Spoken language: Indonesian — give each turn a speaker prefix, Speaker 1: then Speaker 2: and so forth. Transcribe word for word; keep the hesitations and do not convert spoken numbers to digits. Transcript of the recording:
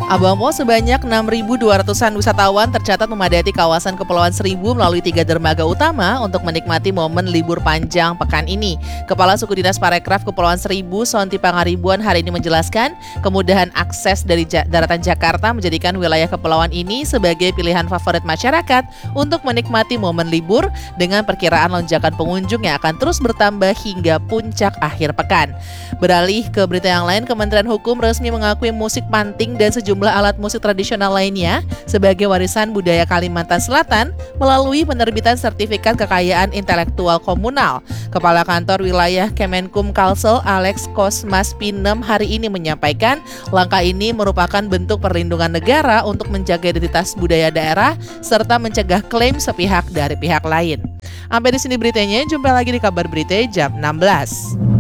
Speaker 1: Abang Po, sebanyak enam ribu dua ratusan wisatawan tercatat memadati kawasan Kepulauan Seribu melalui tiga dermaga utama untuk menikmati momen libur panjang pekan ini. Kepala Suku Dinas Parekraf Kepulauan Seribu, Sonti Pangaribuan, hari ini menjelaskan kemudahan akses dari ja- daratan Jakarta menjadikan wilayah kepulauan ini sebagai pilihan favorit masyarakat untuk menikmati momen libur dengan perkiraan lonjakan pengunjung yang akan terus bertambah hingga puncak akhir pekan. Beralih ke berita yang lain, Kementerian Hukum resmi mengakui musik panting dan sejumlah jumlah alat musik tradisional lainnya sebagai warisan budaya Kalimantan Selatan melalui penerbitan sertifikat kekayaan intelektual komunal. Kepala Kantor Wilayah Kemenkum Kalsel Alex Kosmas Pinem hari ini menyampaikan langkah ini merupakan bentuk perlindungan negara untuk menjaga identitas budaya daerah serta mencegah klaim sepihak dari pihak lain. Sampai di sini beritanya, jumpa lagi di Kabar Berita jam enam belas.